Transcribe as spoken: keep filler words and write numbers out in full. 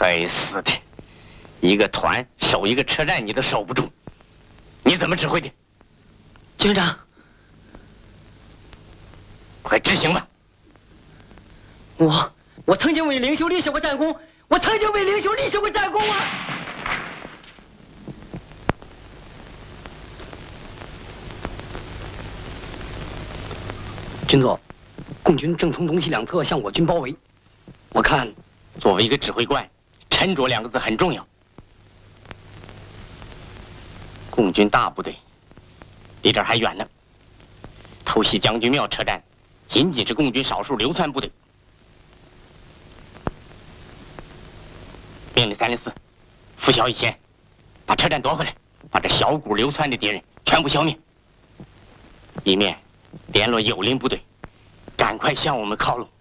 该死的，一个团守一个车站你都守不住，你怎么指挥的？ 军长， 快执行吧！ 我我曾经为领袖立下过战功，我曾经为领袖立下过战功啊！军座，共军正从东西两侧向我军包围，我看， 作为一个指挥官，沉着两个字很重要。共军大部队离这儿还远呢，偷袭将军庙车站，仅仅是共军少数流窜部队。命令三零四，拂晓以前，把车站夺回来，把这小股流窜的敌人全部消灭。一面联络友邻部队，赶快向我们靠拢。